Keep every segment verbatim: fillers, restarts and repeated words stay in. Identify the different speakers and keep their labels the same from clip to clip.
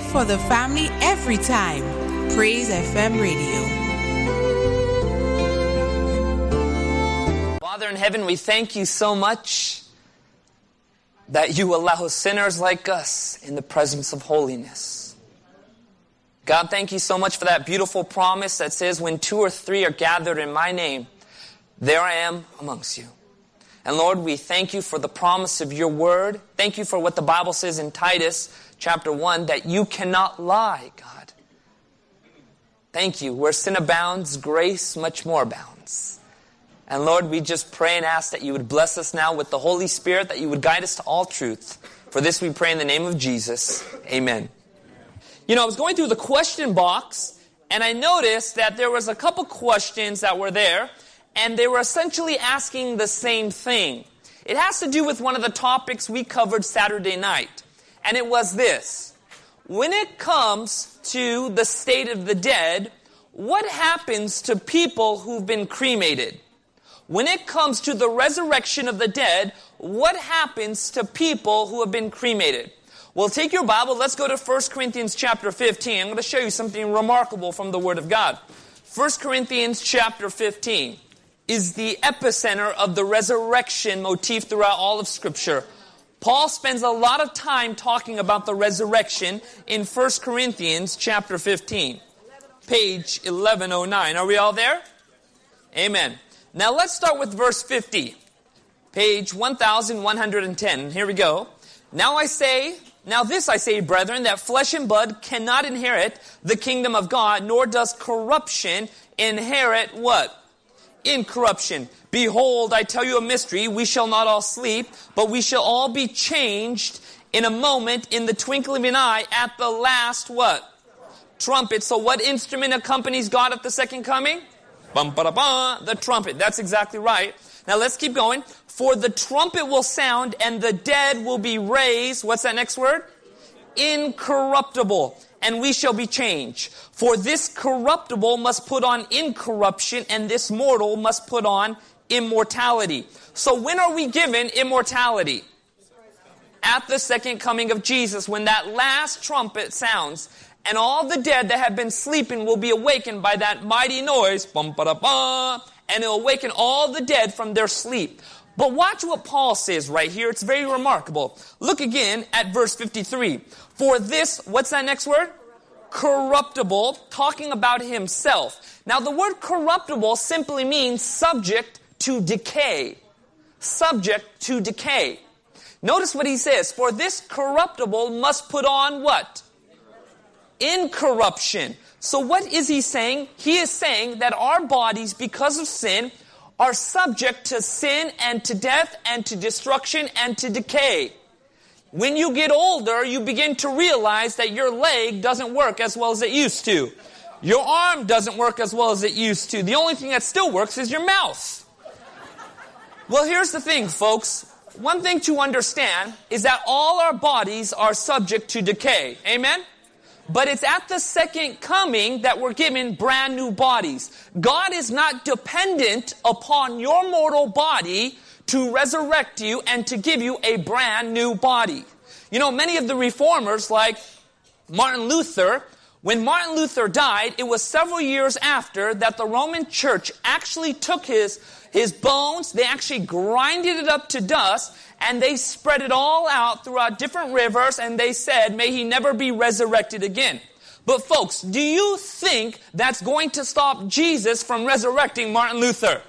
Speaker 1: for the family every time. Praise F M Radio.
Speaker 2: Father in heaven, we thank you so much that you allow sinners like us in the presence of holiness. God, thank you so much for that beautiful promise that says, when two or three are gathered in my name, there I am amongst you. And Lord, we thank you for the promise of your word. Thank you for what the Bible says in Titus chapter one, that you cannot lie, God. Thank you. Where sin abounds, grace much more abounds. And Lord, we just pray and ask that you would bless us now with the Holy Spirit, that you would guide us to all truth. For this we pray in the name of Jesus. Amen. You know, I was going through the question box, and I noticed that there was a couple questions that were there, and they were essentially asking the same thing. It has to do with one of the topics we covered Saturday night. And it was this. When it comes to the state of the dead, what happens to people who've been cremated? When it comes to the resurrection of the dead, what happens to people who have been cremated? Well, take your Bible. Let's go to First Corinthians chapter fifteen. I'm going to show you something remarkable from the Word of God. First Corinthians chapter fifteen is the epicenter of the resurrection motif throughout all of Scripture. Paul spends a lot of time talking about the resurrection in First Corinthians chapter fifteen. Page eleven oh nine. Are we all there? Amen. Now let's start with verse fifty. Page one thousand one hundred ten. Here we go. Now I say, now this I say, brethren, that flesh and blood cannot inherit the kingdom of God, nor does corruption inherit what? Incorruption. Behold, I tell you a mystery. We shall not all sleep, but we shall all be changed in a moment, in the twinkling of an eye, at the last what? Trumpet. So what instrument accompanies God at the second coming? Bum, ba, da, ba, the trumpet. That's exactly right. Now let's keep going. For the trumpet will sound, and the dead will be raised. What's that next word? Incorruptible. And we shall be changed. For this corruptible must put on incorruption, and this mortal must put on immortality. So when are we given immortality? At the second coming of Jesus, when that last trumpet sounds, and all the dead that have been sleeping will be awakened by that mighty noise, bum, ba, da, ba, and it will awaken all the dead from their sleep. But watch what Paul says right here. It's very remarkable. Look again at verse fifty-three. For this, what's that next word? Corruptible, talking about himself. Now the word corruptible simply means subject to decay. Subject to decay. Notice what he says. For this corruptible must put on what? Incorruption. So what is he saying? He is saying that our bodies, because of sin, are subject to sin and to death and to destruction and to decay. When you get older, you begin to realize that your leg doesn't work as well as it used to. Your arm doesn't work as well as it used to. The only thing that still works is your mouth. Well, here's the thing, folks. One thing to understand is that all our bodies are subject to decay. Amen? But it's at the second coming that we're given brand new bodies. God is not dependent upon your mortal body to resurrect you and to give you a brand new body. You know, many of the reformers, like Martin Luther, when Martin Luther died, it was several years after that the Roman Church actually took his, his bones, they actually grinded it up to dust, and they spread it all out throughout different rivers, and they said, may he never be resurrected again. But folks, do you think that's going to stop Jesus from resurrecting Martin Luther?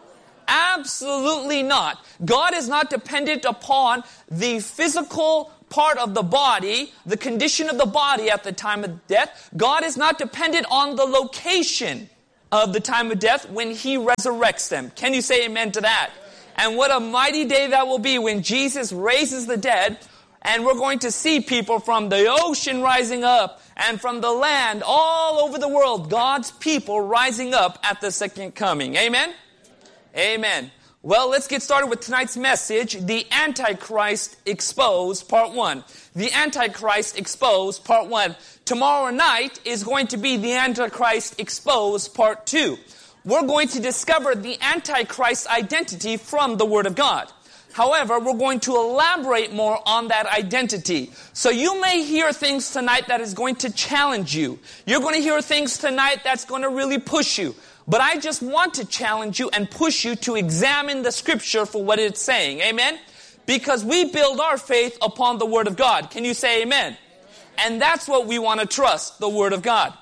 Speaker 2: Absolutely not. God is not dependent upon the physical part of the body, the condition of the body at the time of death. God is not dependent on the location of the time of death when he resurrects them. Can you say amen to that? And what a mighty day that will be when Jesus raises the dead, and we're going to see people from the ocean rising up and from the land all over the world, God's people rising up at the second coming. Amen? Amen. Well, let's get started with tonight's message, The Antichrist Exposed, Part one. The Antichrist Exposed, Part one. Tomorrow night is going to be The Antichrist Exposed, Part two. We're going to discover the Antichrist identity from the Word of God. However, we're going to elaborate more on that identity. So you may hear things tonight that is going to challenge you. You're going to hear things tonight that's going to really push you. But I just want to challenge you and push you to examine the scripture for what it's saying. Amen? Because we build our faith upon the Word of God. Can you say amen? And that's what we want to trust, the Word of God.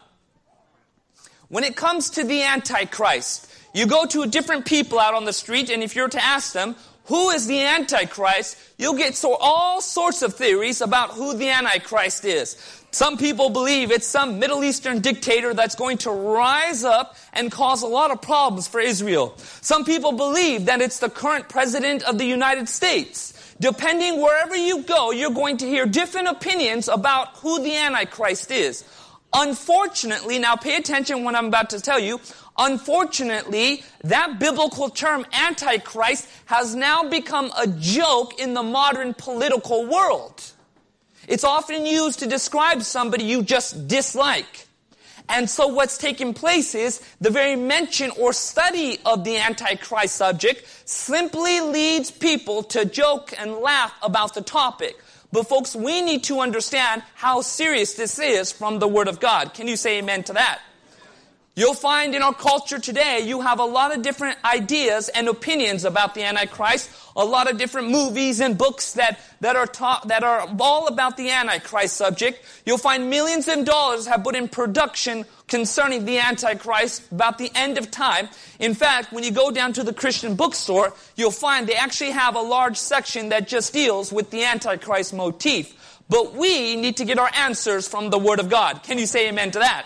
Speaker 2: When it comes to the Antichrist, you go to different people out on the street, and if you're to ask them, who is the Antichrist, you'll get so all sorts of theories about who the Antichrist is. Some people believe it's some Middle Eastern dictator that's going to rise up and cause a lot of problems for Israel. Some people believe that it's the current president of the United States. Depending wherever you go, you're going to hear different opinions about who the Antichrist is. Unfortunately, now pay attention what I'm about to tell you. Unfortunately, that biblical term Antichrist has now become a joke in the modern political world. It's often used to describe somebody you just dislike. And so what's taking place is the very mention or study of the Antichrist subject simply leads people to joke and laugh about the topic. But folks, we need to understand how serious this is from the Word of God. Can you say amen to that? You'll find in our culture today, you have a lot of different ideas and opinions about the Antichrist. A lot of different movies and books that, that are taught, that are all about the Antichrist subject. You'll find millions of dollars have put in production concerning the Antichrist about the end of time. In fact, when you go down to the Christian bookstore, you'll find they actually have a large section that just deals with the Antichrist motif. But we need to get our answers from the Word of God. Can you say amen to that?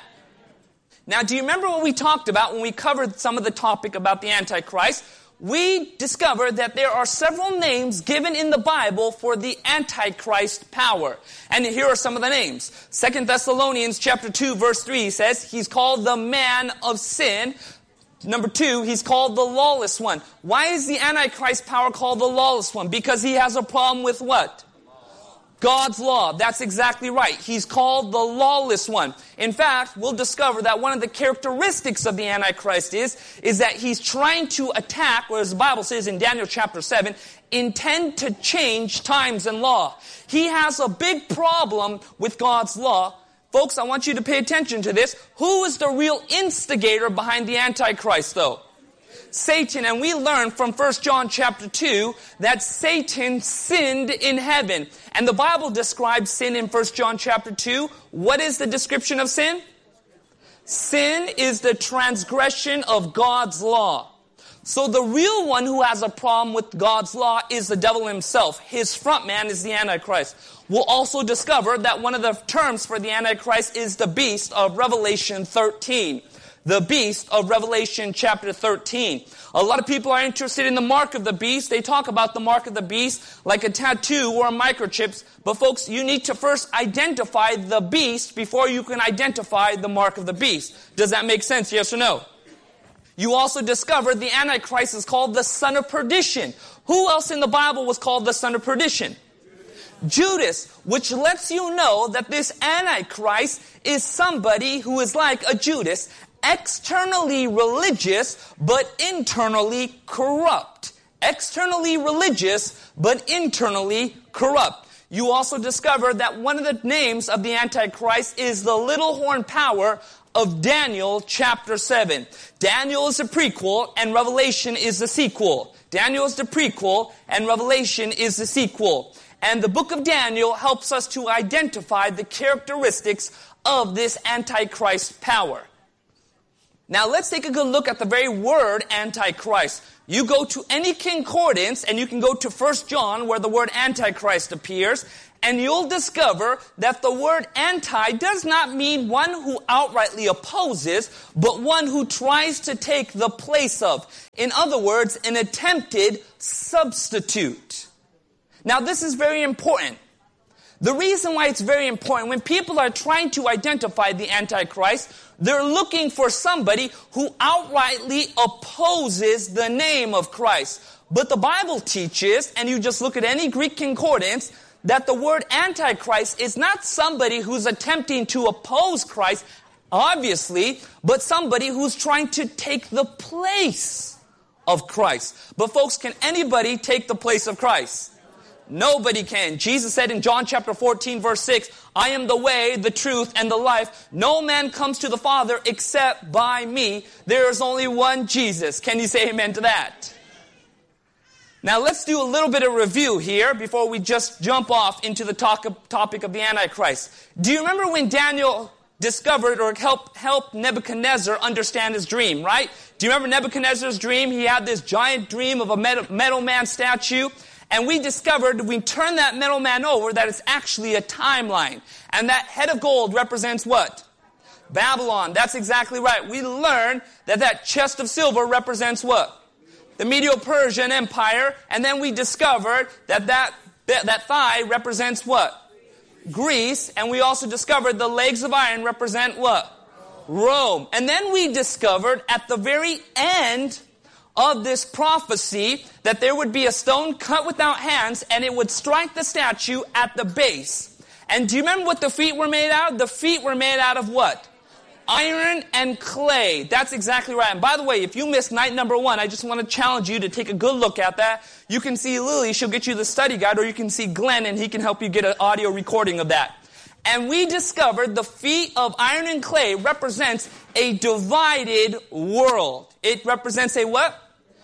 Speaker 2: Now, do you remember what we talked about when we covered some of the topic about the Antichrist? We discovered that there are several names given in the Bible for the Antichrist power. And here are some of the names. Second Thessalonians chapter two verse three says, he's called the man of sin. Number two, he's called the lawless one. Why is the Antichrist power called the lawless one? Because he has a problem with what? God's law. That's exactly right. He's called the lawless one. In fact, we'll discover that one of the characteristics of the Antichrist is, is that he's trying to attack, or as the Bible says in Daniel chapter seven, intend to change times and law. He has a big problem with God's law. Folks, I want you to pay attention to this. Who is the real instigator behind the Antichrist, though? Satan. And we learn from First John chapter two that Satan sinned in heaven. And the Bible describes sin in First John chapter two. What is the description of sin? Sin is the transgression of God's law. So the real one who has a problem with God's law is the devil himself. His front man is the Antichrist. We'll also discover that one of the terms for the Antichrist is the beast of Revelation thirteen. The beast of Revelation chapter thirteen. A lot of people are interested in the mark of the beast. They talk about the mark of the beast like a tattoo or a microchip. But folks, you need to first identify the beast before you can identify the mark of the beast. Does that make sense? Yes or no? You also discover the Antichrist is called the son of perdition. Who else in the Bible was called the son of perdition? Judas, which lets you know that this Antichrist is somebody who is like a Judas, externally religious, but internally corrupt. Externally religious, but internally corrupt. You also discover that one of the names of the Antichrist is the little horn power of Daniel chapter seven. Daniel is the prequel and Revelation is the sequel. Daniel is the prequel and Revelation is the sequel. And the book of Daniel helps us to identify the characteristics of this Antichrist power. Now let's take a good look at the very word Antichrist. You go to any concordance and you can go to First John where the word Antichrist appears, and you'll discover that the word anti does not mean one who outrightly opposes, but one who tries to take the place of. In other words, an attempted substitute. Now this is very important. The reason why it's very important, when people are trying to identify the Antichrist, they're looking for somebody who outrightly opposes the name of Christ. But the Bible teaches, and you just look at any Greek concordance, that the word Antichrist is not somebody who's attempting to oppose Christ, obviously, but somebody who's trying to take the place of Christ. But folks, can anybody take the place of Christ? Nobody can. Jesus said in John chapter fourteen, verse six, I am the way, the truth, and the life. No man comes to the Father except by me. There is only one Jesus. Can you say amen to that? Now let's do a little bit of review here before we just jump off into the talk of, topic of the Antichrist. Do you remember when Daniel discovered or helped help Nebuchadnezzar understand his dream, right? Do you remember Nebuchadnezzar's dream? He had this giant dream of a metal, metal man statue. And we discovered, we turned that metal man over, that it's actually a timeline. And that head of gold represents what? Babylon. That's exactly right. We learned that that chest of silver represents what? The Medo-Persian Empire. And then we discovered that that, that thigh represents what? Greece. And we also discovered the legs of iron represent what? Rome. And then we discovered at the very end of this prophecy that there would be a stone cut without hands and it would strike the statue at the base. And do you remember what the feet were made out of? The feet were made out of what? Iron and clay. That's exactly right. And by the way, if you missed night number one, I just want to challenge you to take a good look at that. You can see Lily, she'll get you the study guide, or you can see Glenn and he can help you get an audio recording of that. And we discovered the feet of iron and clay represents a divided world. It represents a what?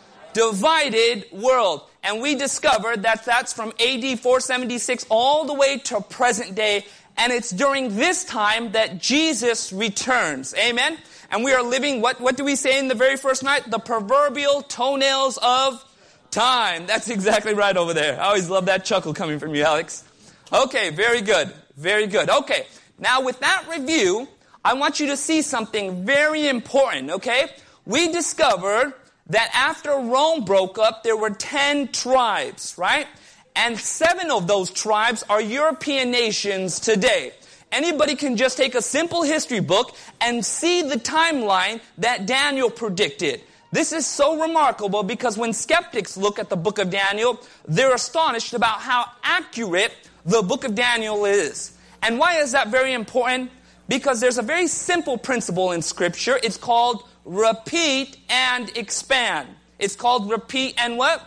Speaker 2: Divided world. And we discovered that that's from A D four seventy-six all the way to present day. And it's during this time that Jesus returns. Amen? And we are living, what, what do we say in the very first night? The proverbial toenails of time. That's exactly right over there. I always love that chuckle coming from you, Alex. Okay, very good. Very good. Okay, now with that review, I want you to see something very important, okay? We discovered that after Rome broke up, there were ten tribes, right? And seven of those tribes are European nations today. Anybody can just take a simple history book and see the timeline that Daniel predicted. This is so remarkable because when skeptics look at the book of Daniel, they're astonished about how accurate the book of Daniel is. And why is that very important? Because there's a very simple principle in Scripture. It's called repeat and expand. It's called repeat and what?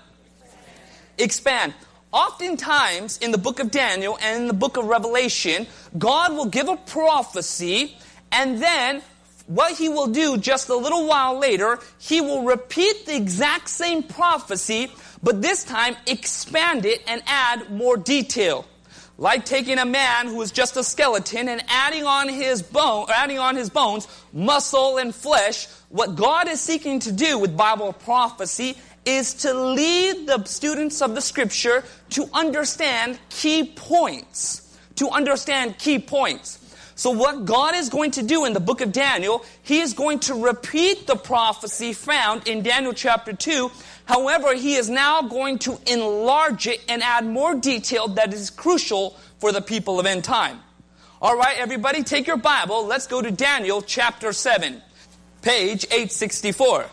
Speaker 2: Expand. Oftentimes in the book of Daniel and in the book of Revelation, God will give a prophecy, and then what he will do just a little while later, he will repeat the exact same prophecy, but this time expand it and add more detail. Like taking a man who is just a skeleton and adding on his bone, adding on his bones, muscle and flesh. What God is seeking to do with Bible prophecy is to lead the students of the Scripture to understand key points. To understand key points. So what God is going to do in the book of Daniel, he is going to repeat the prophecy found in Daniel chapter two. However, he is now going to enlarge it and add more detail that is crucial for the people of end time. All right, everybody, take your Bible. Let's go to Daniel chapter seven, page eight sixty-four.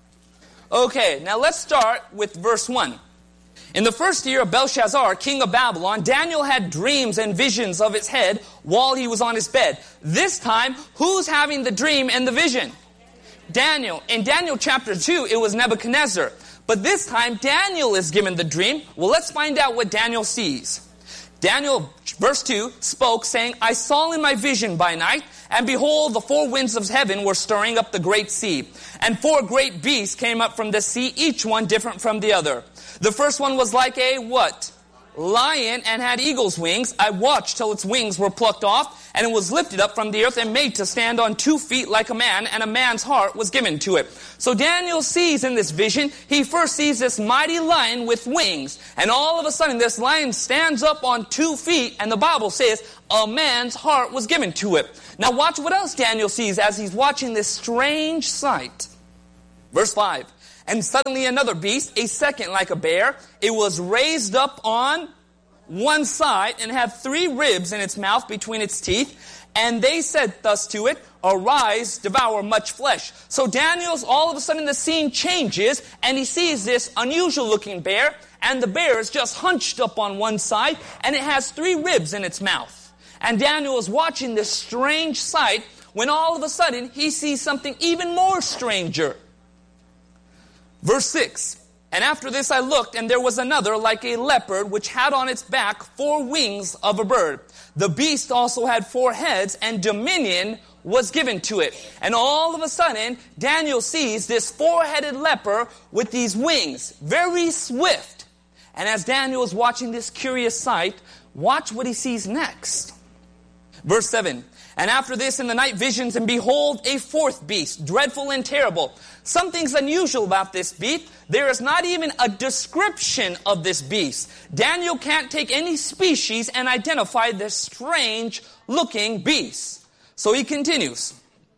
Speaker 2: Okay, now let's start with verse one. In the first year of Belshazzar, king of Babylon, Daniel had dreams and visions of his head while he was on his bed. This time, who's having the dream and the vision? Daniel. In Daniel chapter two, it was Nebuchadnezzar. But this time, Daniel is given the dream. Well, let's find out what Daniel sees. Daniel, verse two, spoke, saying, I saw in my vision by night, and behold, the four winds of heaven were stirring up the great sea. And four great beasts came up from the sea, each one different from the other. The first one was like a what? Lion, and had eagle's wings. I watched till its wings were plucked off, and it was lifted up from the earth and made to stand on two feet like a man, and a man's heart was given to it. So Daniel sees in this vision, he first sees this mighty lion with wings. And all of a sudden, this lion stands up on two feet, and the Bible says, a man's heart was given to it. Now watch what else Daniel sees as he's watching this strange sight. Verse five. And suddenly another beast, a second like a bear, it was raised up on one side and had three ribs in its mouth between its teeth. And they said thus to it, arise, devour much flesh. So Daniel's, all of a sudden the scene changes and he sees this unusual looking bear. And the bear is just hunched up on one side and it has three ribs in its mouth. And Daniel is watching this strange sight when all of a sudden he sees something even more stranger. Verse six. And after this I looked, and there was another like a leopard, which had on its back four wings of a bird. The beast also had four heads, and dominion was given to it. And all of a sudden, Daniel sees this four-headed leopard with these wings, very swift. And as Daniel is watching this curious sight, watch what he sees next. Verse seven. And after this in the night visions, and behold, a fourth beast, dreadful and terrible. Something's unusual about this beast. There is not even a description of this beast. Daniel can't take any species and identify this strange-looking beast. So he continues.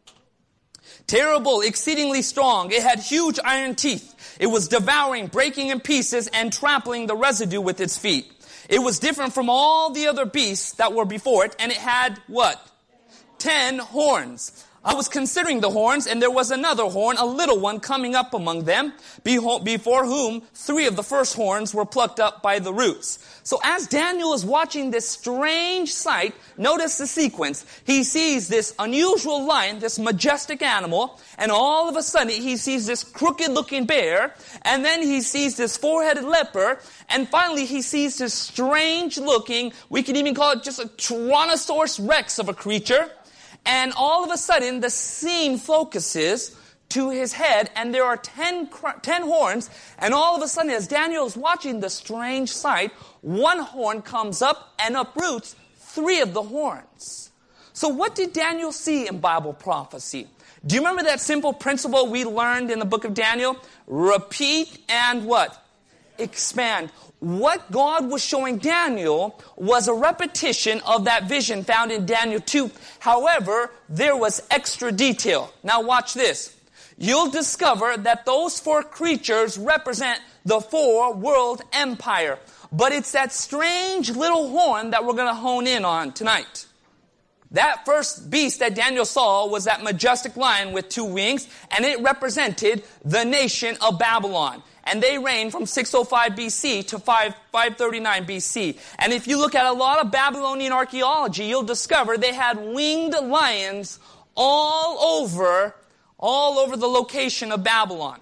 Speaker 2: Terrible, exceedingly strong. It had huge iron teeth. It was devouring, breaking in pieces, and trampling the residue with its feet. It was different from all the other beasts that were before it, and it had what? Ten horns. I was considering the horns, and there was another horn, a little one, coming up among them, before whom three of the first horns were plucked up by the roots. So as Daniel is watching this strange sight, notice the sequence. He sees this unusual lion, this majestic animal, and all of a sudden he sees this crooked-looking bear, and then he sees this four-headed leopard, and finally he sees this strange-looking, we can even call it just a Tyrannosaurus Rex of a creature. And all of a sudden, the scene focuses to his head, and there are ten, ten horns. And all of a sudden, as Daniel is watching the strange sight, one horn comes up and uproots three of the horns. So what did Daniel see in Bible prophecy? Do you remember that simple principle we learned in the book of Daniel? Repeat and what? Expand. What God was showing Daniel was a repetition of that vision found in Daniel two. However, there was extra detail. Now watch this. You'll discover that those four creatures represent the four world empire. But it's that strange little horn that we're going to hone in on tonight. That first beast that Daniel saw was that majestic lion with two wings, and it represented the nation of Babylon. And they reigned from six oh five B C to five thirty-nine B C. And if you look at a lot of Babylonian archaeology, you'll discover they had winged lions all over, all over the location of Babylon.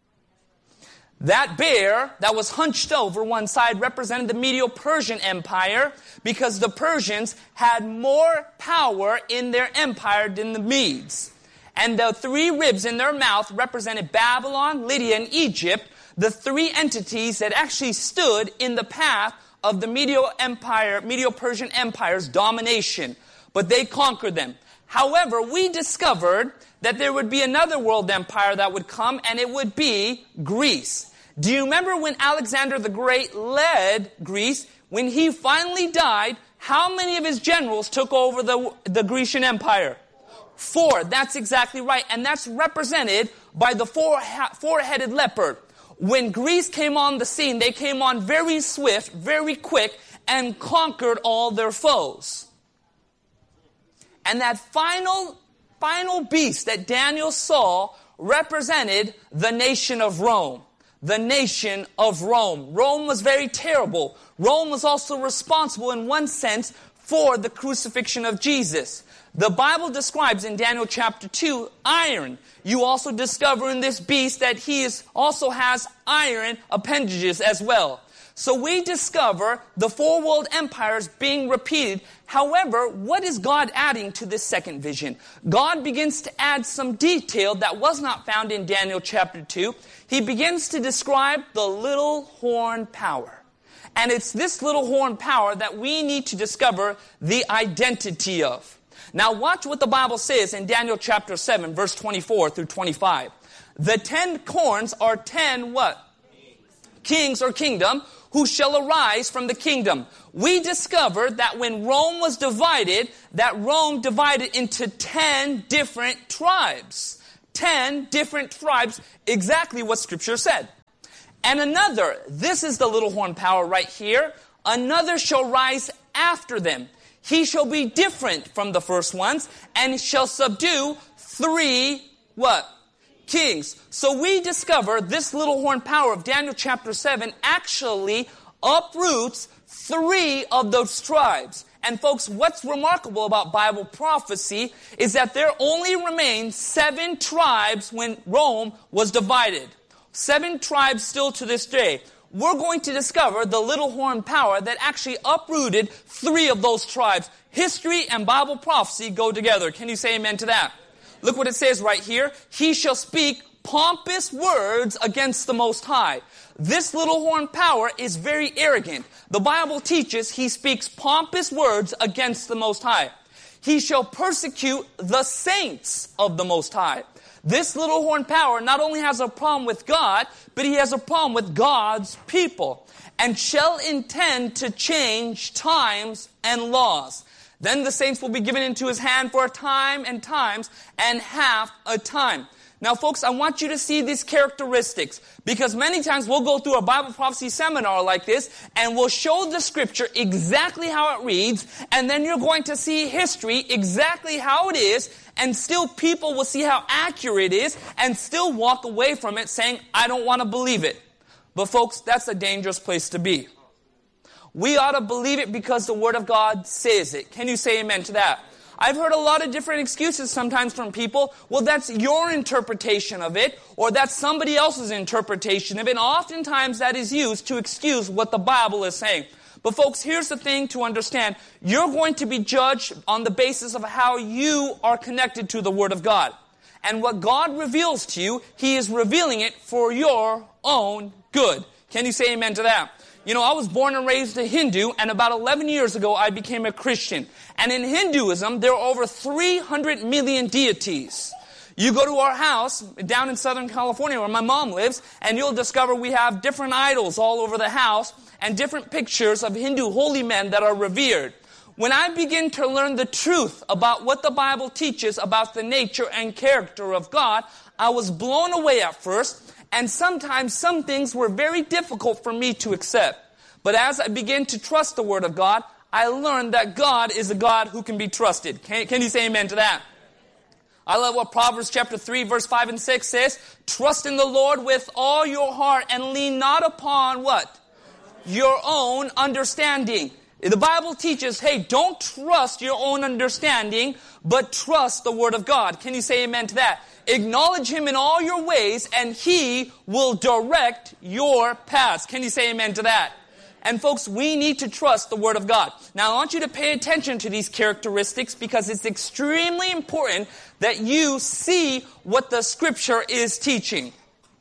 Speaker 2: That bear that was hunched over one side represented the Medo-Persian Empire, because the Persians had more power in their empire than the Medes. And the three ribs in their mouth represented Babylon, Lydia, and Egypt, the three entities that actually stood in the path of the Medo Empire, Medo-Persian Empire's domination. But they conquered them. However, we discovered that there would be another world empire that would come, and it would be Greece. Do you remember when Alexander the Great led Greece? When he finally died, how many of his generals took over the, the Grecian Empire? Four. That's exactly right. And that's represented by the four, four-headed leopard. When Greece came on the scene, they came on very swift, very quick, and conquered all their foes. And that final, final beast that Daniel saw represented the nation of Rome. The nation of Rome. Rome was very terrible. Rome was also responsible in one sense for the crucifixion of Jesus. The Bible describes in Daniel chapter two, iron. You also discover in this beast that he is, also has iron appendages as well. So we discover the four world empires being repeated. However, what is God adding to this second vision? God begins to add some detail that was not found in Daniel chapter two. He begins to describe the little horn power. And it's this little horn power that we need to discover the identity of. Now watch what the Bible says in Daniel chapter seven, verse twenty-four through twenty-five. The ten horns are ten what? Kings, Kings or kingdom, who shall arise from the kingdom. We discovered that when Rome was divided, that Rome divided into ten different tribes. Ten different tribes, exactly what Scripture said. And another, this is the little horn power right here, another shall rise after them. He shall be different from the first ones, and shall subdue three, what? Kings. So we discover this little horn power of Daniel chapter seven actually uproots three of those tribes. And folks, what's remarkable about Bible prophecy is that there only remained seven tribes when Rome was divided. seven tribes still to this day, we're going to discover the little horn power that actually uprooted three of those tribes. History and Bible prophecy go together. Can you say amen to that? Look what it says right here. He shall speak pompous words against the Most High. This little horn power is very arrogant. The Bible teaches he speaks pompous words against the Most High. He shall persecute the saints of the Most High. This little horn power not only has a problem with God, but he has a problem with God's people, and shall intend to change times and laws. Then the saints will be given into his hand for a time and times and half a time. Now, folks, I want you to see these characteristics, because many times we'll go through a Bible prophecy seminar like this, and we'll show the scripture exactly how it reads, and then you're going to see history exactly how it is, and still people will see how accurate it is, and still walk away from it saying, I don't want to believe it. But folks, that's a dangerous place to be. We ought to believe it because the Word of God says it. Can you say amen to that? I've heard a lot of different excuses sometimes from people. Well, that's your interpretation of it, or that's somebody else's interpretation of it. And oftentimes that is used to excuse what the Bible is saying. But folks, here's the thing to understand. You're going to be judged on the basis of how you are connected to the Word of God. And what God reveals to you, He is revealing it for your own good. Can you say amen to that? You know, I was born and raised a Hindu, and about eleven years ago, I became a Christian. And in Hinduism, there are over three hundred million deities. You go to our house down in Southern California where my mom lives, and you'll discover we have different idols all over the house and different pictures of Hindu holy men that are revered. When I begin to learn the truth about what the Bible teaches about the nature and character of God, I was blown away at first. And sometimes some things were very difficult for me to accept. But as I began to trust the Word of God, I learned that God is a God who can be trusted. Can, can you say amen to that? I love what Proverbs chapter three, verse five and six says. Trust in the Lord with all your heart and lean not upon what? Your own understanding. The Bible teaches, hey, don't trust your own understanding, but trust the Word of God. Can you say amen to that? Acknowledge Him in all your ways, and He will direct your paths. Can you say amen to that? And folks, we need to trust the Word of God. Now, I want you to pay attention to these characteristics because it's extremely important that you see what the Scripture is teaching.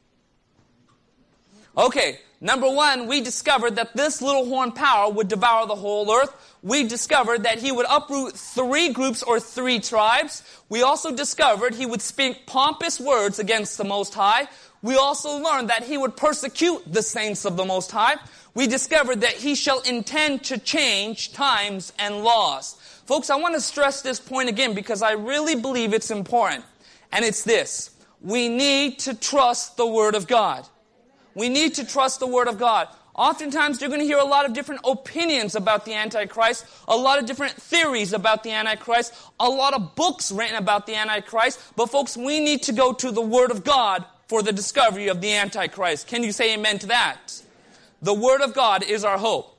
Speaker 2: Okay, number one, we discovered that this little horn power would devour the whole earth. We discovered that he would uproot three groups or three tribes. We also discovered he would speak pompous words against the Most High. We also learned that he would persecute the saints of the Most High. We discovered that he shall intend to change times and laws. Folks, I want to stress this point again because I really believe it's important. And it's this. We need to trust the Word of God. We need to trust the Word of God. Oftentimes, you're going to hear a lot of different opinions about the Antichrist, a lot of different theories about the Antichrist, a lot of books written about the Antichrist. But folks, we need to go to the Word of God for the discovery of the Antichrist. Can you say amen to that? The Word of God is our hope.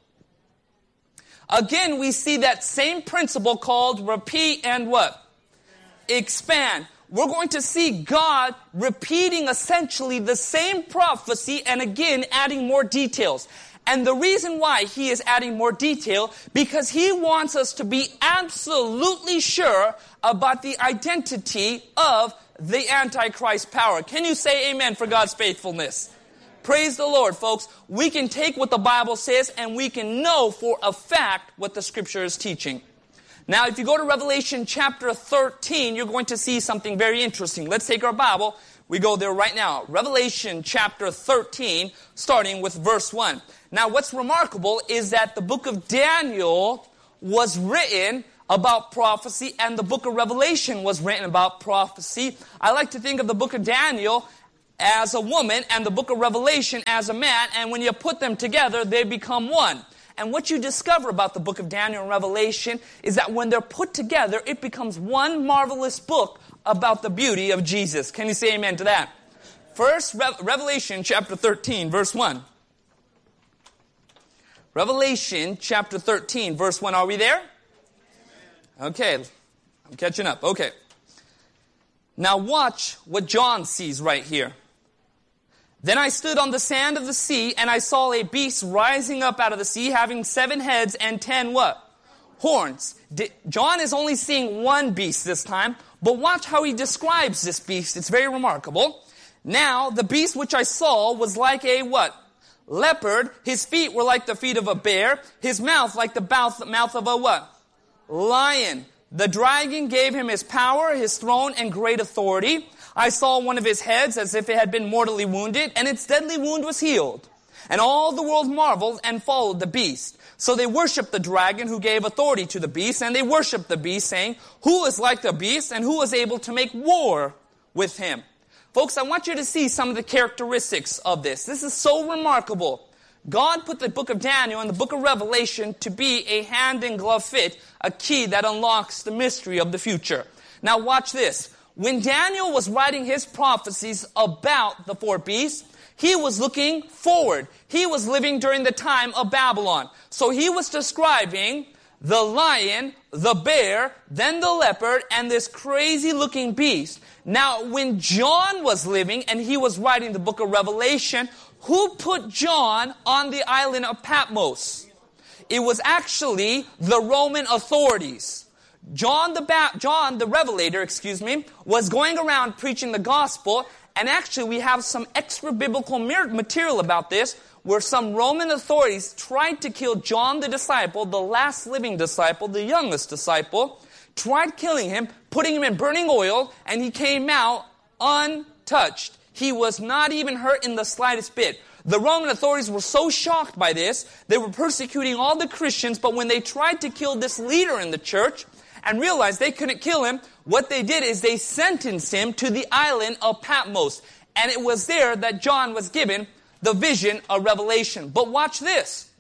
Speaker 2: Again, we see that same principle called repeat and what? Expand. We're going to see God repeating essentially the same prophecy and again adding more details. And the reason why He is adding more detail, because He wants us to be absolutely sure about the identity of the Antichrist power. Can you say amen for God's faithfulness? Praise the Lord, folks. We can take what the Bible says and we can know for a fact what the Scripture is teaching. Now, if you go to Revelation chapter thirteen, you're going to see something very interesting. Let's take our Bible. We go there right now. Revelation chapter thirteen, starting with verse one. Now, what's remarkable is that the book of Daniel was written about prophecy, and the book of Revelation was written about prophecy. I like to think of the book of Daniel as a woman and the book of Revelation as a man, and when you put them together, they become one. And what you discover about the book of Daniel and Revelation is that when they're put together, it becomes one marvelous book about the beauty of Jesus. Can you say amen to that? First, Re- Revelation chapter thirteen, verse one. Revelation chapter thirteen, verse one. Are we there? Okay, I'm catching up. Okay. Now watch what John sees right here. Then I stood on the sand of the sea, and I saw a beast rising up out of the sea, having seven heads and ten what? Horns. D- John is only seeing one beast this time, but watch how he describes this beast. It's very remarkable. Now, the beast which I saw was like a what? Leopard. His feet were like the feet of a bear. His mouth like the mouth, mouth of a what? Lion. The dragon gave him his power, his throne, and great authority. I saw one of his heads as if it had been mortally wounded, and its deadly wound was healed. And all the world marveled and followed the beast. So they worshipped the dragon who gave authority to the beast, and they worshipped the beast, saying, who is like the beast, and who is able to make war with him? Folks, I want you to see some of the characteristics of this. This is so remarkable. God put the book of Daniel and the book of Revelation to be a hand-in-glove fit, a key that unlocks the mystery of the future. Now watch this. When Daniel was writing his prophecies about the four beasts, he was looking forward. He was living during the time of Babylon. So he was describing the lion, the bear, then the leopard, and this crazy-looking beast. Now, when John was living and he was writing the book of Revelation, who put John on the island of Patmos? It was actually the Roman authorities. John the ba- John the Revelator, excuse me, was going around preaching the gospel, and actually we have some extra biblical material about this, where some Roman authorities tried to kill John the disciple, the last living disciple, the youngest disciple, tried killing him, putting him in burning oil, and he came out untouched. He was not even hurt in the slightest bit. The Roman authorities were so shocked by this, they were persecuting all the Christians, but when they tried to kill this leader in the church and realized they couldn't kill him, what they did is they sentenced him to the island of Patmos. And it was there that John was given the vision of Revelation. But watch this.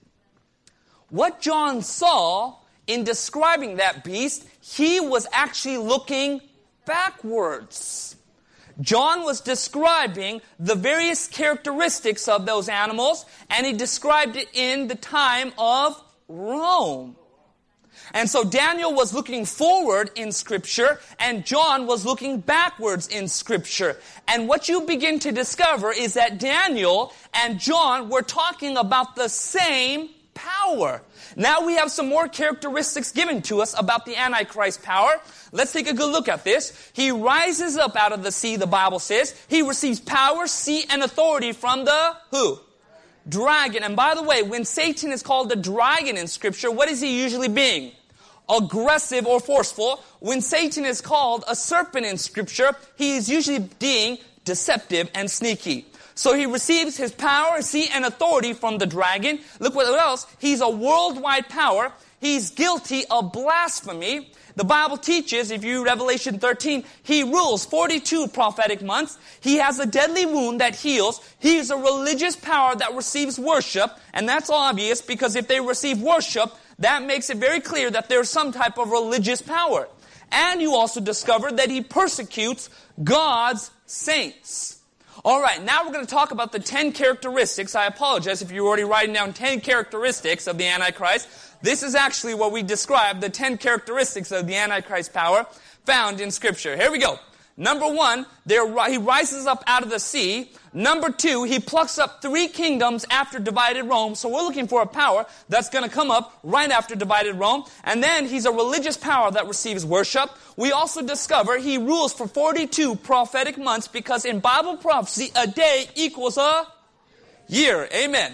Speaker 2: What John saw in describing that beast, he was actually looking backwards. John was describing the various characteristics of those animals, and he described it in the time of Rome. And so Daniel was looking forward in Scripture, and John was looking backwards in Scripture. And what you begin to discover is that Daniel and John were talking about the same power. Now we have some more characteristics given to us about the Antichrist power. Let's take a good look at this. He rises up out of the sea, the Bible says. He receives power, seat, and authority from the who? Dragon. And by the way, when Satan is called the dragon in Scripture, what is he usually being? Aggressive or forceful. When Satan is called a serpent in Scripture, he is usually being deceptive and sneaky. So he receives his power, seat, and authority from the dragon. Look what else. He's a worldwide power. He's guilty of blasphemy. The Bible teaches, if you read Revelation thirteen, he rules forty-two prophetic months. He has a deadly wound that heals. He is a religious power that receives worship. And that's obvious because if they receive worship, that makes it very clear that there's some type of religious power. And you also discover that he persecutes God's saints. All right, now we're going to talk about the ten characteristics. I apologize if you're already writing down ten characteristics of the Antichrist. This is actually what we describe, the ten characteristics of the Antichrist power found in Scripture. Here we go. Number one, there, he rises up out of the sea. Number two, he plucks up three kingdoms after divided Rome. So we're looking for a power that's going to come up right after divided Rome. And then he's a religious power that receives worship. We also discover he rules for forty-two prophetic months because in Bible prophecy, a day equals a year. Amen.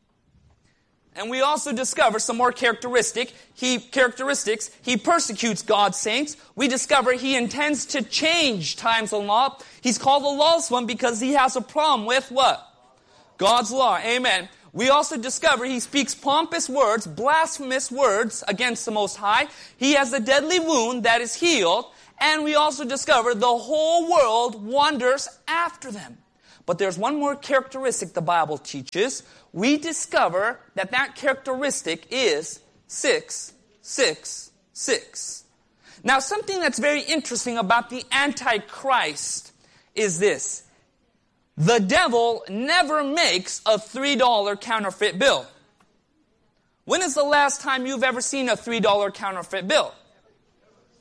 Speaker 2: And we also discover some more characteristic. He, characteristics. He persecutes God's saints. We discover he intends to change times and law. He's called the lawless one because he has a problem with what? God's law. Amen. We also discover he speaks pompous words, blasphemous words against the Most High. He has a deadly wound that is healed. And we also discover the whole world wanders after them. But there's one more characteristic the Bible teaches. We discover that that characteristic is six, six, six. Now, something that's very interesting about the Antichrist is this. The devil never makes a three dollar counterfeit bill. When is the last time you've ever seen a three dollar counterfeit bill?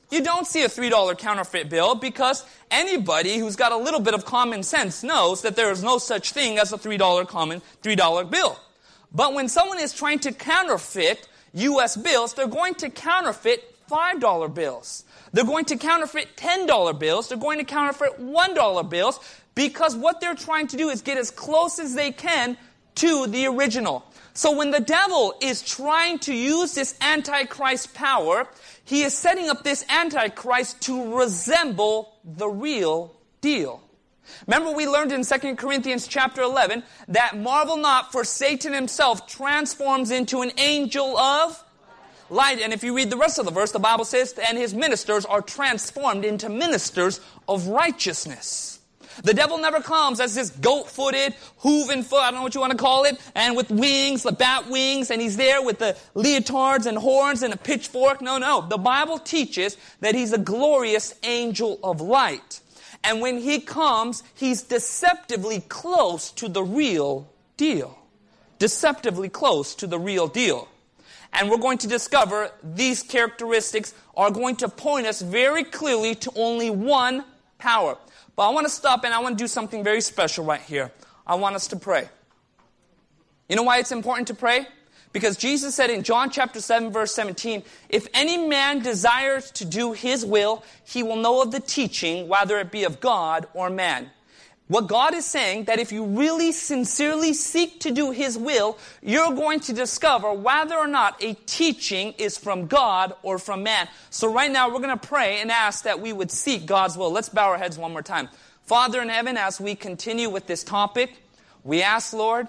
Speaker 2: You don't see a three dollar counterfeit bill because anybody who's got a little bit of common sense knows that there is no such thing as a three dollar common three dollar bill. But when someone is trying to counterfeit U S bills, they're going to counterfeit five dollar bills. They're going to counterfeit ten dollar bills. They're going to counterfeit one dollar bills because what they're trying to do is get as close as they can to the original. So when the devil is trying to use this Antichrist power, he is setting up this Antichrist to resemble the real deal. Remember we learned in Second Corinthians chapter eleven that marvel not, for Satan himself transforms into an angel of light. And if you read the rest of the verse, the Bible says, and his ministers are transformed into ministers of righteousness. The devil never comes as this goat-footed, hooven foot, I don't know what you want to call it, and with wings, the bat wings, and he's there with the leotards and horns and a pitchfork. No, no. The Bible teaches that he's a glorious angel of light. And when he comes, he's deceptively close to the real deal. Deceptively close to the real deal. And we're going to discover these characteristics are going to point us very clearly to only one power. But I want to stop and I want to do something very special right here. I want us to pray. You know why it's important to pray? Because Jesus said in John chapter seven verse seventeen, if any man desires to do his will, he will know of the teaching, whether it be of God or man. What God is saying, that if you really sincerely seek to do his will, you're going to discover whether or not a teaching is from God or from man. So right now we're going to pray and ask that we would seek God's will. Let's bow our heads one more time. Father in heaven, as we continue with this topic, we ask, Lord,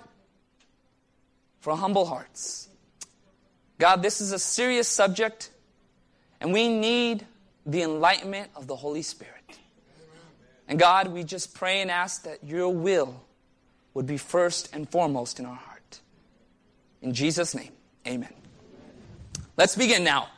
Speaker 2: for humble hearts. God, this is a serious subject, and we need the enlightenment of the Holy Spirit. And God, we just pray and ask that your will would be first and foremost in our heart. In Jesus' name, amen. Let's begin now.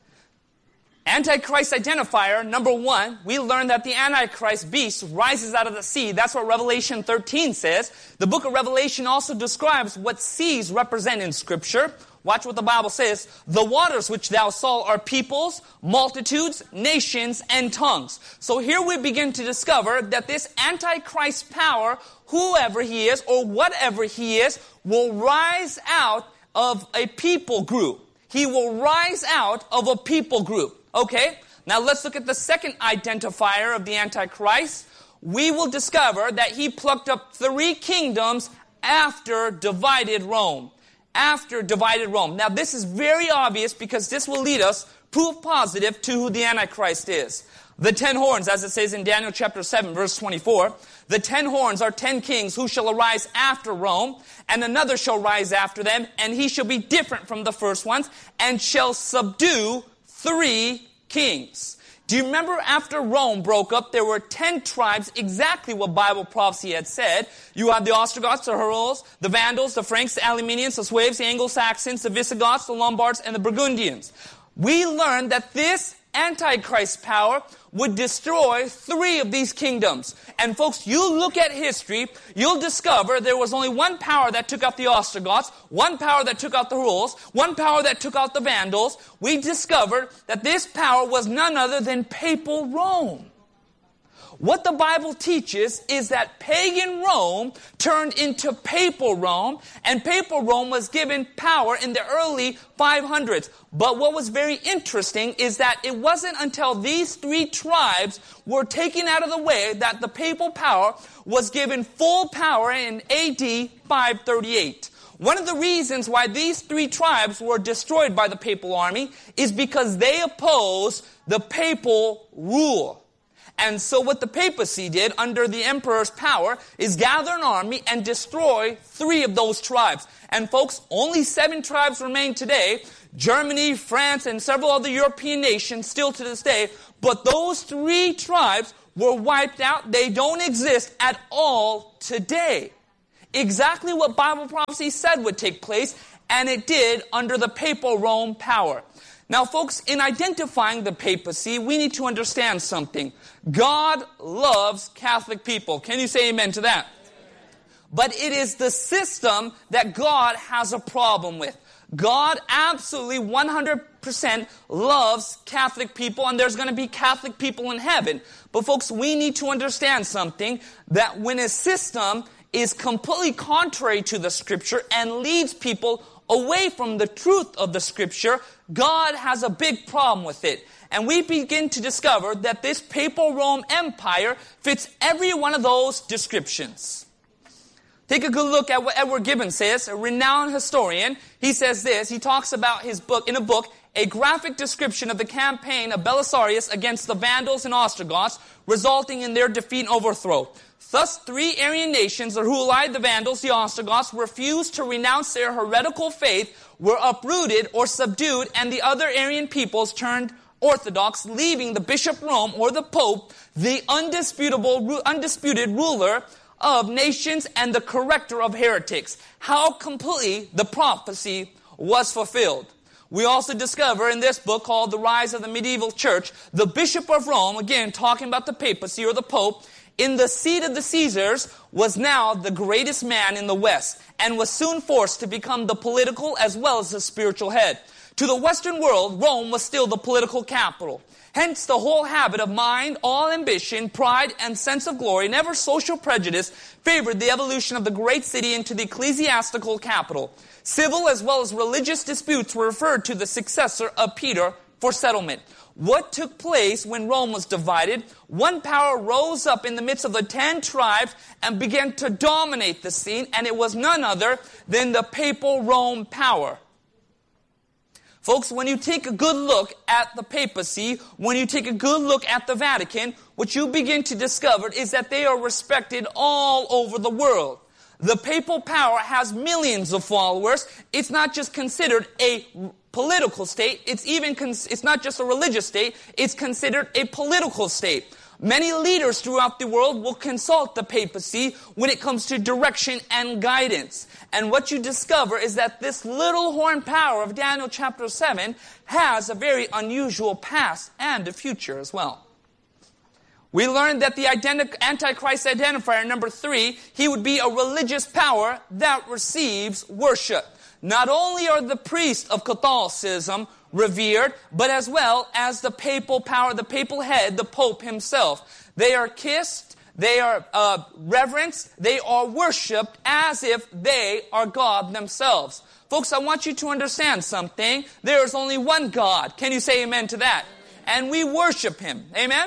Speaker 2: Antichrist identifier, number one, we learned that the Antichrist beast rises out of the sea. That's what Revelation thirteen says. The book of Revelation also describes what seas represent in Scripture. Watch what the Bible says. The waters which thou saw are peoples, multitudes, nations, and tongues. So here we begin to discover that this Antichrist power, whoever he is or whatever he is, will rise out of a people group. He will rise out of a people group. Okay? Now let's look at the second identifier of the Antichrist. We will discover that he plucked up three kingdoms after divided Rome. After divided Rome. Now this is very obvious because this will lead us proof positive to who the Antichrist is. The ten horns, as it says in Daniel chapter seven, verse twenty-four, the ten horns are ten kings who shall arise after Rome, and another shall rise after them, and he shall be different from the first ones, and shall subdue three kings. Do you remember after Rome broke up, there were ten tribes, exactly what Bible prophecy had said. You had the Ostrogoths, the Herulans, the Vandals, the Franks, the Alemannians, the Sueves, the Anglo-Saxons, the Visigoths, the Lombards, and the Burgundians. We learned that this Antichrist power would destroy three of these kingdoms. And folks, you look at history, you'll discover there was only one power that took out the Ostrogoths, one power that took out the Herulans, one power that took out the Vandals. We discovered that this power was none other than papal Rome. What the Bible teaches is that pagan Rome turned into papal Rome, and papal Rome was given power in the early five hundreds. But what was very interesting is that it wasn't until these three tribes were taken out of the way that the papal power was given full power in A D five thirty-eight. One of the reasons why these three tribes were destroyed by the papal army is because they opposed the papal rule. And so what the papacy did under the emperor's power is gather an army and destroy three of those tribes. And folks, only seven tribes remain today. Germany, France, and several other European nations still to this day. But those three tribes were wiped out. They don't exist at all today. Exactly what Bible prophecy said would take place, and it did under the papal Rome power. Now, folks, in identifying the papacy, we need to understand something. God loves Catholic people. Can you say amen to that? But it is the system that God has a problem with. God absolutely one hundred percent loves Catholic people, and there's going to be Catholic people in heaven. But folks, we need to understand something, that when a system is completely contrary to the Scripture and leads people away from the truth of the Scripture, God has a big problem with it. And we begin to discover that this papal Rome Empire fits every one of those descriptions. Take a good look at what Edward Gibbon says, a renowned historian. He says this, he talks about his book, in a book, a graphic description of the campaign of Belisarius against the Vandals and Ostrogoths, resulting in their defeat and overthrow. Thus, three Arian nations, who allied the Vandals, the Ostrogoths, refused to renounce their heretical faith, were uprooted or subdued, and the other Arian peoples turned Orthodox, leaving the Bishop of Rome, or the Pope, the undisputable, undisputed ruler of nations and the corrector of heretics. How completely the prophecy was fulfilled. We also discover in this book called The Rise of the Medieval Church, the Bishop of Rome, again talking about the papacy or the Pope, in the seat of the Caesars, was now the greatest man in the West, and was soon forced to become the political as well as the spiritual head. To the Western world, Rome was still the political capital. Hence, the whole habit of mind, all ambition, pride, and sense of glory, never social prejudice, favored the evolution of the great city into the ecclesiastical capital. Civil as well as religious disputes were referred to the successor of Peter for settlement. What took place when Rome was divided? One power rose up in the midst of the ten tribes and began to dominate the scene, and it was none other than the papal Rome power. Folks, when you take a good look at the papacy, when you take a good look at the Vatican, what you begin to discover is that they are respected all over the world. The papal power has millions of followers. It's not just considered a political state. It's even cons- it's not just a religious state. It's considered a political state. Many leaders throughout the world will consult the papacy when it comes to direction and guidance. And what you discover is that this little horn power of Daniel chapter seven has a very unusual past and a future as well. We learned that the identi- Antichrist identifier, number three, he would be a religious power that receives worship. Not only are the priests of Catholicism revered, but as well as the papal power, the papal head, the Pope himself. They are kissed, they are uh, reverenced, they are worshipped as if they are God themselves. Folks, I want you to understand something. There is only one God. Can you say amen to that? And we worship him. Amen?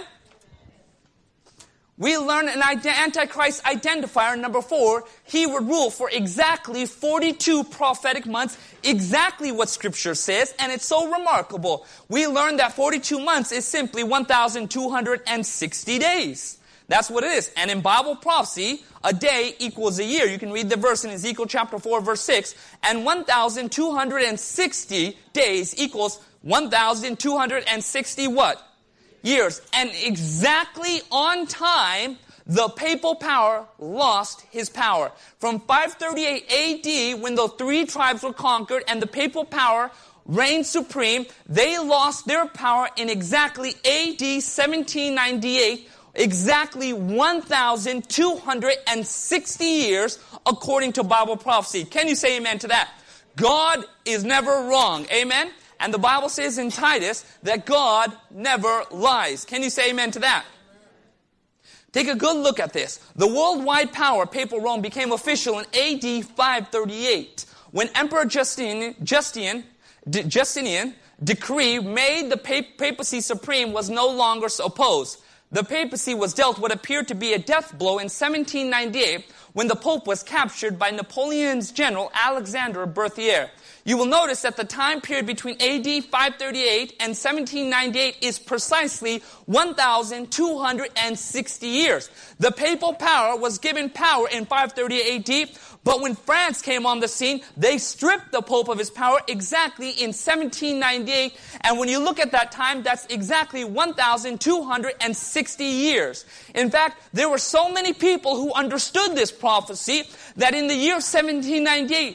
Speaker 2: We learn an Antichrist identifier, number four, he would rule for exactly forty-two prophetic months, exactly what Scripture says, and it's so remarkable. We learn that forty-two months is simply one thousand two hundred sixty days. That's what it is. And in Bible prophecy, a day equals a year. You can read the verse in Ezekiel chapter four, verse six, and one thousand two hundred sixty days equals one thousand two hundred sixty what? Years. And exactly on time, the papal power lost his power. From five thirty-eight A D, when the three tribes were conquered and the papal power reigned supreme, they lost their power in exactly A D seventeen ninety-eight, exactly one thousand two hundred sixty years, according to Bible prophecy. Can you say amen to that? God is never wrong. Amen? And the Bible says in Titus that God never lies. Can you say amen to that? Take a good look at this. The worldwide power, papal Rome, became official in A D five thirty-eight, when Emperor Justinian, Justinian, Justinian decree made the papacy supreme was no longer opposed. The papacy was dealt what appeared to be a death blow in seventeen ninety-eight, when the Pope was captured by Napoleon's general Alexander Berthier. You will notice that the time period between A D five thirty-eight and seventeen ninety-eight is precisely one thousand two hundred sixty years. The papal power was given power in five thirty-eight A D, but when France came on the scene, they stripped the Pope of his power exactly in seventeen ninety-eight. And when you look at that time, that's exactly one thousand two hundred sixty years. In fact, there were so many people who understood this prophecy that in the year seventeen ninety-eight,